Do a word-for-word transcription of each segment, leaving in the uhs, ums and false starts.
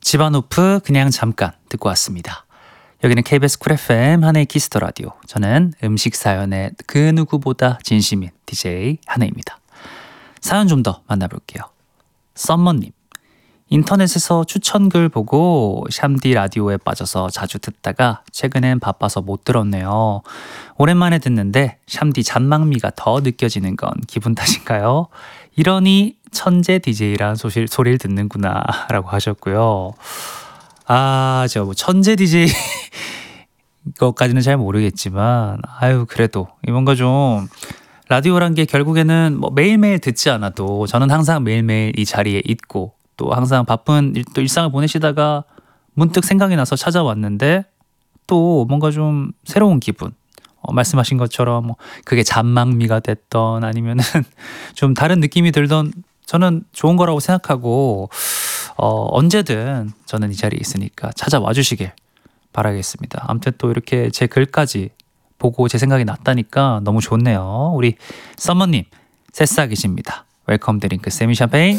집안오프 그냥 잠깐 듣고 왔습니다. 여기는 케이비에스 쿨 에프엠 한혜의 키스더 라디오. 저는 음식 사연의 그 누구보다 진심인 디제이 한혜입니다. 사연 좀 더 만나볼게요. 썸머님, 인터넷에서 추천글 보고 샴디 라디오에 빠져서 자주 듣다가 최근엔 바빠서 못 들었네요. 오랜만에 듣는데 샴디 잔망미가 더 느껴지는 건 기분 탓인가요? 이러니 천재 디제이란 소실, 소리를 듣는구나 라고 하셨고요. 아, 저 뭐 천재 디제이 것까지는 잘 모르겠지만 아유 그래도 뭔가 좀 라디오란 게 결국에는 뭐 매일매일 듣지 않아도 저는 항상 매일매일 이 자리에 있고 또 항상 바쁜 일, 또 일상을 보내시다가 문득 생각이 나서 찾아왔는데 또 뭔가 좀 새로운 기분, 어, 말씀하신 것처럼 뭐 그게 잔망미가 됐던 아니면은 좀 다른 느낌이 들던 저는 좋은 거라고 생각하고 어, 언제든 저는 이 자리에 있으니까 찾아와 주시길 바라겠습니다. 아무튼 또 이렇게 제 글까지 보고 제 생각이 났다니까 너무 좋네요. 우리 썸머님 새싹이십니다. 웰컴 드링크 세미 샴페인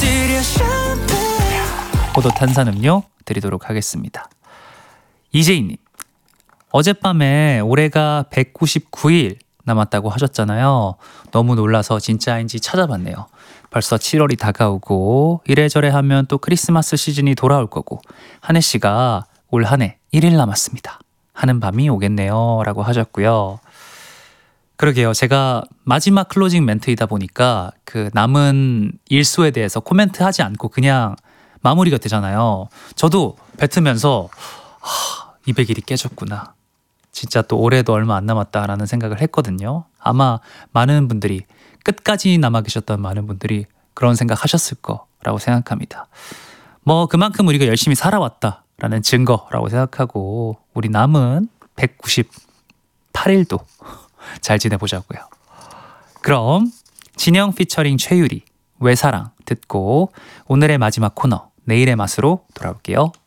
포도 탄산음료 드리도록 하겠습니다. 이재희님, 어젯밤에 올해가 백구십구 일 남았다고 하셨잖아요. 너무 놀라서 진짜인지 찾아봤네요. 벌써 칠월이 다가오고 이래저래 하면 또 크리스마스 시즌이 돌아올 거고 한혜 씨가 올 한 해 일 일 남았습니다. 하는 밤이 오겠네요 라고 하셨고요. 그러게요. 제가 마지막 클로징 멘트이다 보니까 그 남은 일수에 대해서 코멘트 하지 않고 그냥 마무리가 되잖아요. 저도 뱉으면서 하, 이백 일이 깨졌구나. 진짜 또 올해도 얼마 안 남았다라는 생각을 했거든요. 아마 많은 분들이 끝까지 남아 계셨던 많은 분들이 그런 생각 하셨을 거라고 생각합니다. 뭐 그만큼 우리가 열심히 살아왔다라는 증거라고 생각하고 우리 남은 백구십팔 일도 잘 지내보자고요. 그럼 진영 피처링 최유리 외사랑 듣고 오늘의 마지막 코너 내일의 맛으로 돌아올게요.